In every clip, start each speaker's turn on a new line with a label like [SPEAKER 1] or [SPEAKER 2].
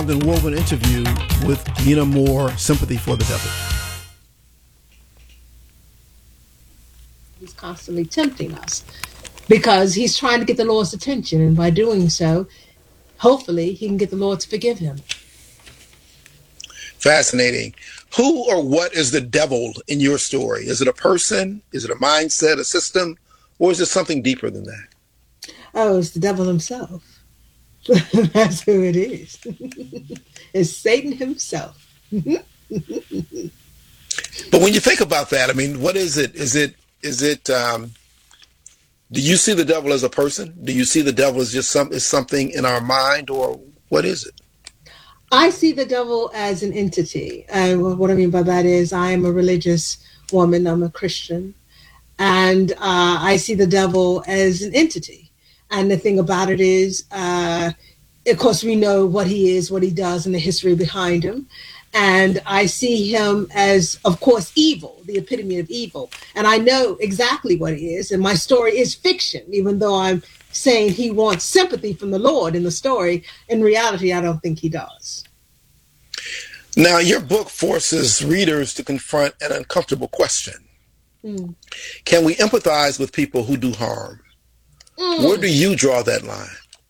[SPEAKER 1] and woven interview with Nina Moore, Sympathy for the Devil.
[SPEAKER 2] He's constantly tempting us because he's trying to get the Lord's attention, and by doing so, hopefully he can get the Lord to forgive him.
[SPEAKER 3] Fascinating. Who or what is the devil in your story? Is it a person? Is it a mindset, a system? Or is it something deeper than that?
[SPEAKER 2] Oh, it's the devil himself. That's who it is. It's Satan himself.
[SPEAKER 3] But when you think about that, I mean, what is it? Is it, do you see the devil as a person? Do you see the devil as just something in our mind, or what is it?
[SPEAKER 2] I see the devil as an entity. And what I mean by that is I am a religious woman. I'm a Christian. And I see the devil as an entity. And the thing about it is, of course, we know what he is, what he does, and the history behind him. And I see him as, of course, evil, the epitome of evil. And I know exactly what he is. And my story is fiction, even though I'm saying he wants sympathy from the Lord in the story. In reality, I don't think he does.
[SPEAKER 3] Now, your book forces readers to confront an uncomfortable question. Can we empathize with people who do harm? Where do you draw that line?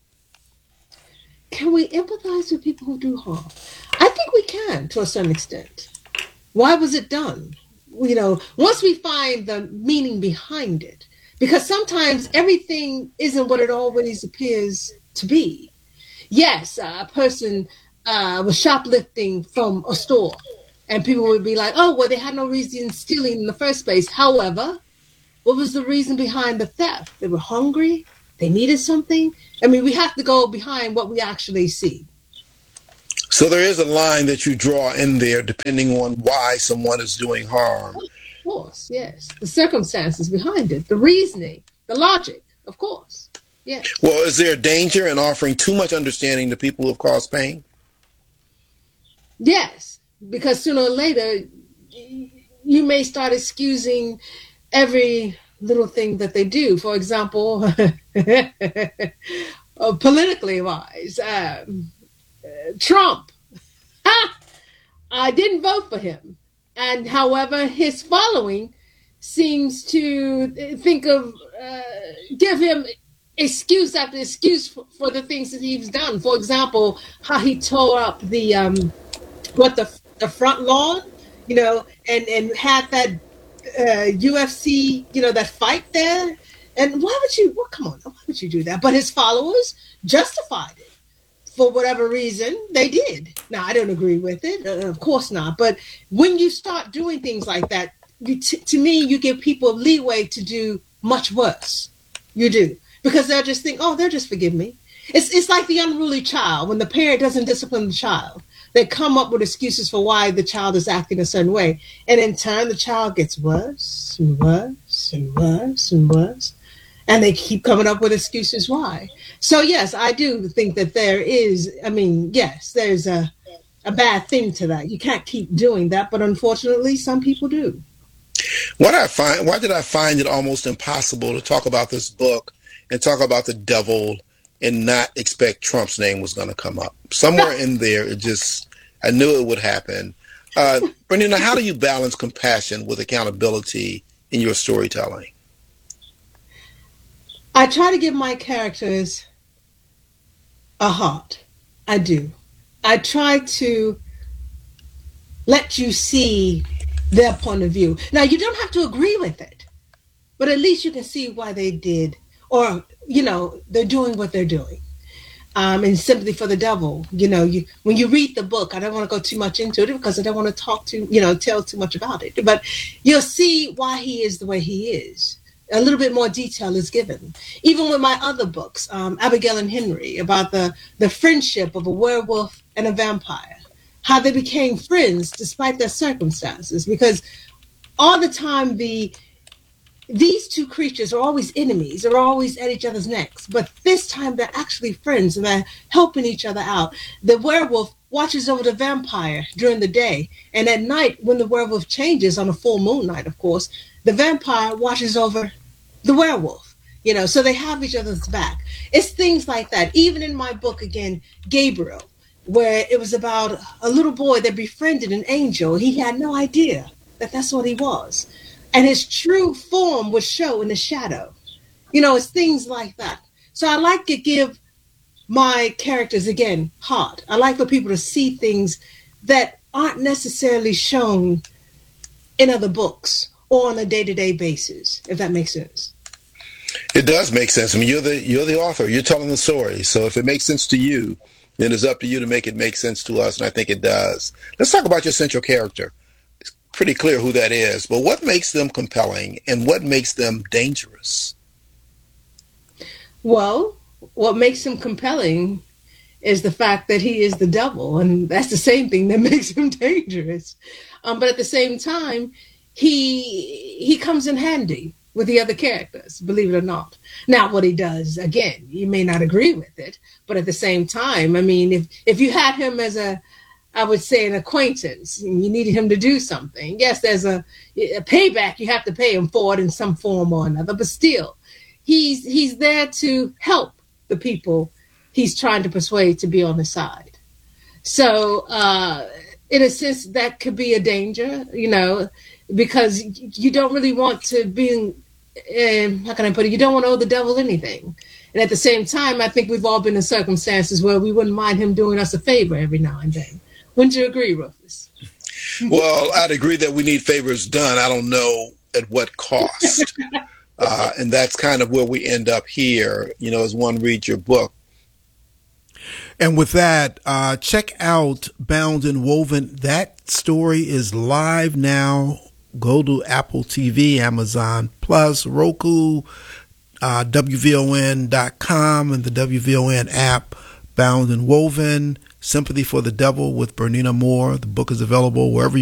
[SPEAKER 2] Can we empathize with people who do harm? I think we can, to a certain extent. Why was it done? You know, once we find the meaning behind it, because sometimes everything isn't what it always appears to be. Yes, a person was shoplifting from a store, and people would be like, oh, well, they had no reason stealing in the first place. However, what was the reason behind the theft? They were hungry. They needed something. I mean, we have to go behind what we actually see.
[SPEAKER 3] So there is a line that you draw in there depending on why someone is doing harm.
[SPEAKER 2] Of course, yes. The circumstances behind it, the reasoning, the logic, of course. Yes.
[SPEAKER 3] Well, is there a danger in offering too much understanding to people who have caused pain?
[SPEAKER 2] Yes, because sooner or later, you may start excusing every little thing that they do. For example, politically wise, Trump. I didn't vote for him. And however, his following seems to think of, give him excuse after excuse for the things that he's done. For example, how he tore up the front lawn, you know, and had that UFC, you know, that fight there. And why would you, well, come on, why would you do that? But his followers justified it. For whatever reason, they did. Now, I don't agree with it. Of course not. But when you start doing things like that, to me, you give people leeway to do much worse. You do. Because they'll just think, oh, they'll just forgive me. It's like the unruly child. When the parent doesn't discipline the child, they come up with excuses for why the child is acting a certain way. And in turn, the child gets worse and worse and worse and worse. And they keep coming up with excuses why. So, yes, I do think that there is, I mean, yes, there's a bad thing to that. You can't keep doing that. But unfortunately, some people do.
[SPEAKER 3] Why did I find it almost impossible to talk about this book and talk about the devil and not expect Trump's name was going to come up? Somewhere in there, I knew it would happen. Bernina, how do you balance compassion with accountability in your storytelling?
[SPEAKER 2] I try to give my characters a heart. I do. I try to let you see their point of view. Now, you don't have to agree with it, but at least you can see why they did, or, you know, they're doing what they're doing. And Sympathy for the Devil, you know, when you read the book, I don't want to go too much into it because I don't want to tell too much about it, but you'll see why he is the way he is. A little bit more detail is given. Even with my other books, Abigail and Henry, about the friendship of a werewolf and a vampire, how they became friends despite their circumstances, because all the time these two creatures are always enemies, they're always at each other's necks, but this time they're actually friends and they're helping each other out. The werewolf watches over the vampire during the day, and at night, when the werewolf changes, on a full moon night, of course, the vampire watches over the werewolf, you know, so they have each other's back. It's things like that. Even in my book, again, Gabriel, where it was about a little boy that befriended an angel. He had no idea that that's what he was. And his true form would show in the shadow. It's things like that. So I like to give my characters, again, heart. I like for people to see things that aren't necessarily shown in other books or on a day-to-day basis, if that makes sense.
[SPEAKER 3] It does make sense. I mean, you're the author. You're telling the story. So if it makes sense to you, then it's up to you to make it make sense to us, and I think it does. Let's talk about your central character. It's pretty clear who that is, but what makes them compelling and what makes them dangerous?
[SPEAKER 2] Well, what makes him compelling is the fact that he is the devil, and that's the same thing that makes him dangerous. But at the same time, he comes in handy with the other characters, believe it or not. Now, what he does, again, you may not agree with it, but at the same time, I mean, if you had him as I would say, an acquaintance, and you needed him to do something, yes, there's a payback. You have to pay him for it in some form or another, but still, he's there to help the people he's trying to persuade to be on his side. So, in a sense, that could be a danger, because you don't really want to be, how can I put it? You don't want to owe the devil anything. And at the same time, I think we've all been in circumstances where we wouldn't mind him doing us a favor every now and then. Wouldn't you agree, Rufus?
[SPEAKER 3] Well, I'd agree that we need favors done. I don't know at what cost. And that's kind of where we end up here, as one reads your book.
[SPEAKER 1] And with that, check out Bound and Woven. That story is live now. Go to Apple TV, Amazon Plus, Roku, WVON.com, and the WVON app. Bound and Woven, Sympathy for the Devil with Bernina Moore. The book is available wherever you